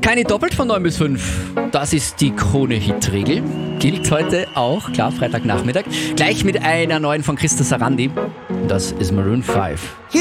Keine doppelt von 9 bis 5. Das ist die Krone-Hit-Regel. Gilt heute auch, klar, Freitagnachmittag. Gleich mit einer neuen von Christa Sarandi. Das ist Maroon 5.